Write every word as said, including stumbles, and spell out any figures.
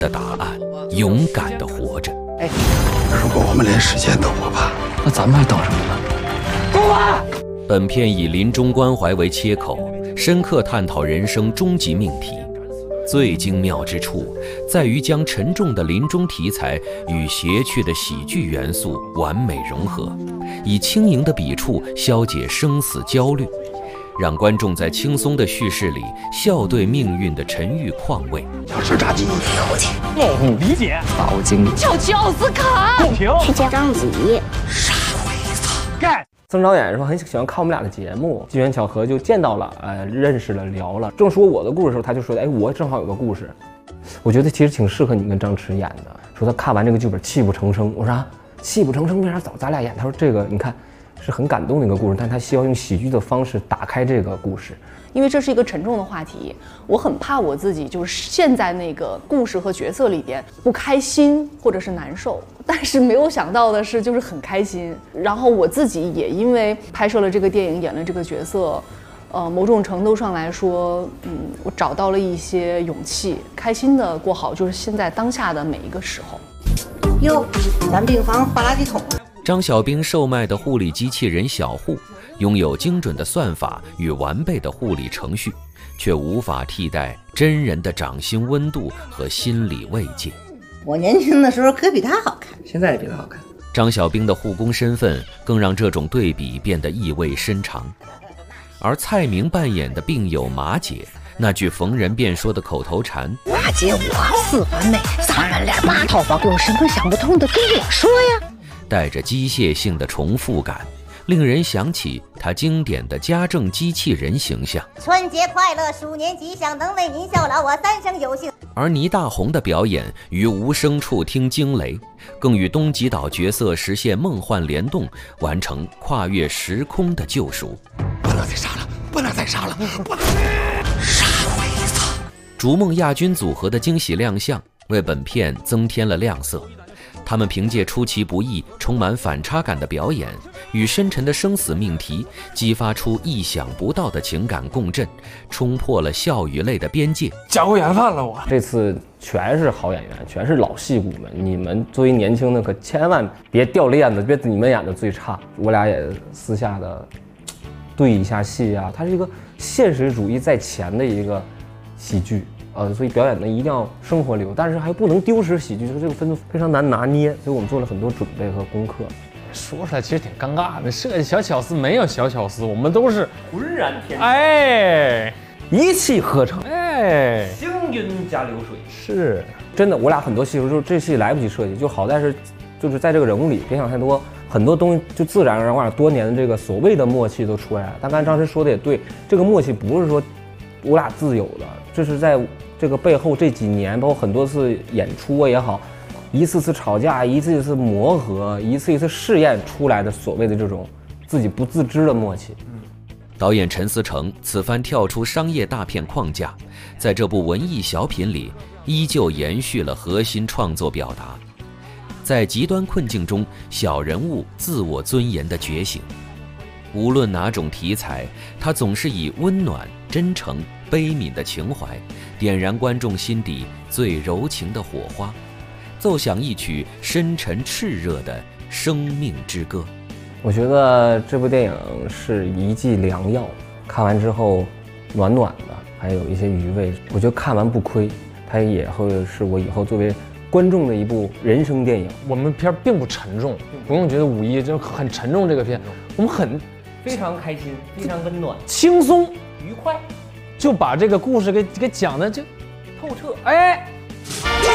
的答案，勇敢地活着。 哎，如果我们连时间都不怕， 那咱们还等什么呢？ 过来！ 本片以临终关怀为切口，深刻探讨人生终极命题。最精妙之处在于将沉重的临终题材与谐趣的喜剧元素完美融合，以轻盈的笔触消解生死焦虑，让观众在轻松的叙事里笑对命运的沉郁况味。 想吃炸鸡， 了解， 我不理解。 脑筋叫去奥斯卡， 公平， 去见章子怡， 杀鬼子， 干。 曾导演说很喜欢看我们俩的节目，机缘巧合就见到了，呃，认识了，聊了。正说我的故事的时候，他就说：“哎，我正好有个故事，我觉得其实挺适合你跟张弛演的。”说他看完这个剧本泣不成声。我说：“啊，泣不成声，为啥找咱俩演？”他说：“这个你看是很感动的一个故事，但他希望用喜剧的方式打开这个故事。” 因为这是一个沉重的话题，我很怕我自己就是陷在那个故事和角色里边不开心或者是难受，但是没有想到的是就是很开心。然后我自己也因为拍摄了这个电影，演了这个角色，呃，某种程度上来说，嗯，我找到了一些勇气，开心的过好就是现在当下的每一个时候。 哟，咱病房发垃圾桶。 张小冰售卖的护理机器人小护拥有精准的算法与完备的护理程序，却无法替代真人的掌心温度和心理慰藉。 我年轻的时候可比他好看， 现在也比他好看。 张小冰的护工身份更让这种对比变得意味深长。而蔡明扮演的病友马姐，那句逢人便说的口头禅：“ 大姐我四完美，三门脸八套房，有什么想不通的跟我说呀。” 带着机械性的重复感，令人想起他经典的家政机器人形象。 春节快乐，鼠年吉祥，能为您效劳，我三生有幸。 而倪大红的表演于无声处听惊雷，更与东极岛角色实现梦幻联动，完成跨越时空的救赎。 不能再杀了，不能再杀了，不能杀鬼子！ 逐梦亚军组合的惊喜亮相，为本片增添了亮色。他们凭借出其不意、充满反差感的表演与深沉的生死命题，激发出意想不到的情感共振，冲破了笑与泪的边界。 家国典范了我！ 这次全是好演员，全是老戏骨们，你们作为年轻的可千万别掉链子，别你们演的最差。我俩也私下的对一下戏啊，它是一个现实主义在前的一个喜剧。呃，所以表演呢一定要生活流，但是还不能丢失喜剧，就是这个分度非常难拿捏，所以我们做了很多准备和功课。 说出来其实挺尴尬的，设计小巧思没有小巧思，我们都是浑然天成， 哎， 一气呵成， 哎， 行云加流水。 是真的，我俩很多戏就是这戏来不及设计，就好在是就是在这个人物里别想太多，很多东西就自然而然，我俩多年的这个所谓的默契都出来了。但刚才张弛说的也对，这个默契不是说我俩自有的，这是在这个背后这几年，包括很多次演出也好，一次次吵架，一次次磨合，一次一次试验出来的所谓的这种自己不自知的默契。 导演陈思诚此番跳出商业大片框架，在这部文艺小品里依旧延续了核心创作表达，在极端困境中小人物自我尊严的觉醒。无论哪种题材，他总是以温暖、真诚、悲悯的情怀，点燃观众心底最柔情的火花，奏响一曲深沉炽热的生命之歌。 我觉得这部电影是一剂良药，看完之后暖暖的，还有一些余味。我觉得看完不亏，它也会是我以后作为观众的一部人生电影。 我们片并不沉重，不用觉得五一就很沉重。这个片我们很非常开心，非常温暖， 轻松愉快， 就把这个故事给给讲的就透彻。 哎。